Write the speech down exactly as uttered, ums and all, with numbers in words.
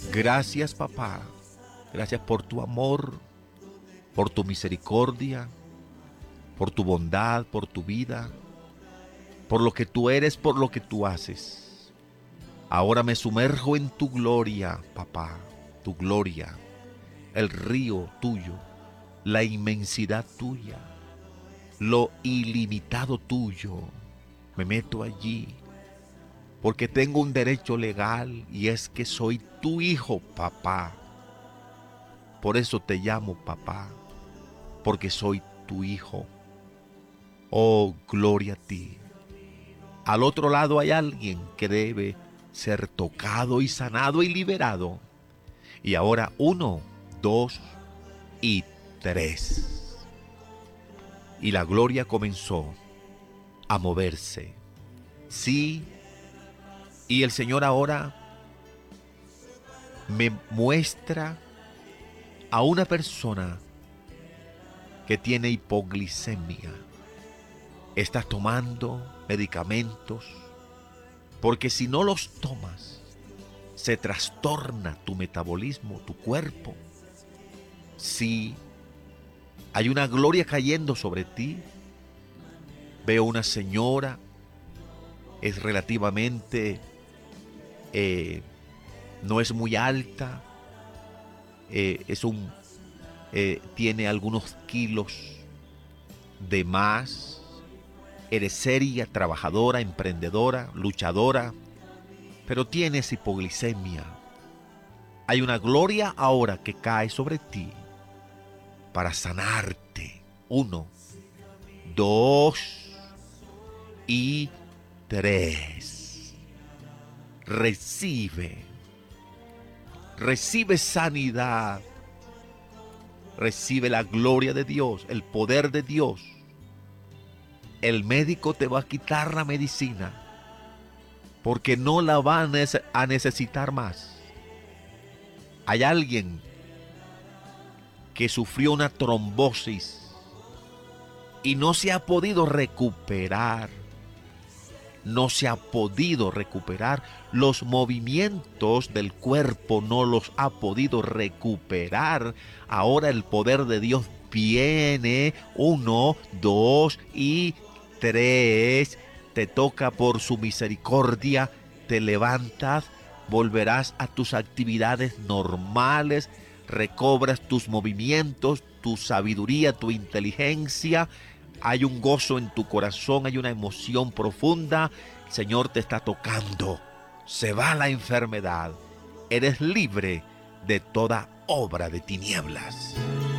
Gracias, papá. Gracias por tu amor, por tu misericordia, por tu bondad, por tu vida, por lo que tú eres, por lo que tú haces. Ahora me sumerjo en tu gloria, papá, tu gloria, el río tuyo, la inmensidad tuya, lo ilimitado tuyo. Me meto allí porque tengo un derecho legal y es que soy tu hijo, papá. Por eso te llamo papá, porque soy tu hijo. Oh, gloria a ti. Al otro lado hay alguien que debe ser tocado y sanado y liberado. Y ahora uno, dos y tres. Y la gloria comenzó a moverse. Sí, y el Señor ahora me muestra a una persona que tiene hipoglicemia. Estás tomando medicamentos porque si no los tomas, se trastorna tu metabolismo, tu cuerpo. Sí, hay una gloria cayendo sobre ti. Veo una señora, es relativamente, eh, no es muy alta, eh, es un, eh, tiene algunos kilos de más. Eres seria, trabajadora, emprendedora, luchadora, pero tienes hipoglicemia. Hay una gloria ahora que cae sobre ti para sanarte. Uno, dos y tres. Recibe, recibe sanidad, recibe la gloria de Dios, el poder de Dios. El médico te va a quitar la medicina porque no la van a necesitar más. Hay alguien que sufrió una trombosis y no se ha podido recuperar. No se ha podido recuperar. Los movimientos del cuerpo no los ha podido recuperar. Ahora el poder de Dios viene. Uno, dos y tres. Te toca por su misericordia. Te levantas. Volverás a tus actividades normales. Recobras tus movimientos, tu sabiduría, tu inteligencia. Hay un gozo en tu corazón, hay una emoción profunda. El Señor te está tocando. Se va la enfermedad. Eres libre de toda obra de tinieblas.